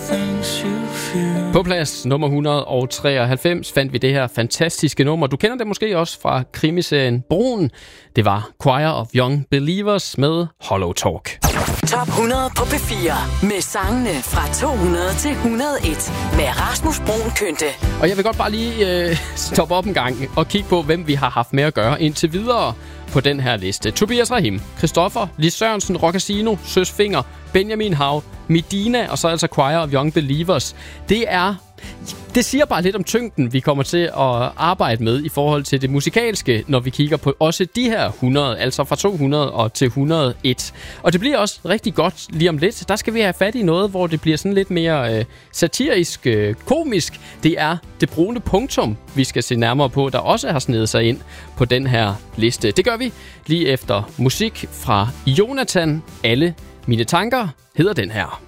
På plads nummer 193 fandt vi det her fantastiske nummer. Du kender det måske også fra krimiserien Broen. Det var Choir of Young Believers med Hollow Talk. Top 100 på P4 med sangene fra 200 til 101 med Rasmus Bruun Kynte. Og jeg vil godt bare lige stoppe op en gang og kigge på, hvem vi har haft med at gøre indtil videre på den her liste. Tobias Rahim, Christoffer, Lis Sørensen, Roccasino, Søs Finger, Benjamin Hav, Medina og så altså Choir of Young Believers. Det siger bare lidt om tyngden, vi kommer til at arbejde med i forhold til det musikalske, når vi kigger på også de her 100, altså fra 200 og til 101. Og det bliver også rigtig godt lige om lidt. Der skal vi have fat i noget, hvor det bliver sådan lidt mere satirisk, komisk. Det er det brune punktum, vi skal se nærmere på, der også har snedet sig ind på den her liste. Det gør vi lige efter musik fra Jonathan. Alle mine tanker hedder den her.